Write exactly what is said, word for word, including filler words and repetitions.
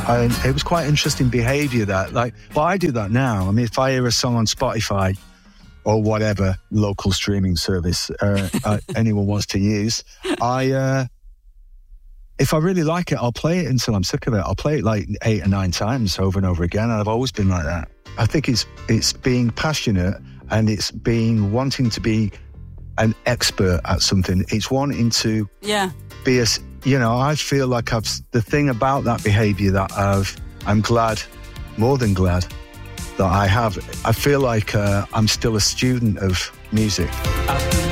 And it was quite interesting behaviour that, like, well, I do that now. I mean, if I hear a song on Spotify or whatever local streaming service uh, uh, anyone wants to use, I, uh, if I really like it, I'll play it until I'm sick of it. I'll play it like eight or nine times over and over again, and I've always been like that. I think it's it's being passionate and it's being wanting to be an expert at something. It's wanting to yeah. be a, you know, I feel like I've, the thing about that behaviour that I've, I'm glad, more than glad, that I have. I feel like uh, I'm still a student of music.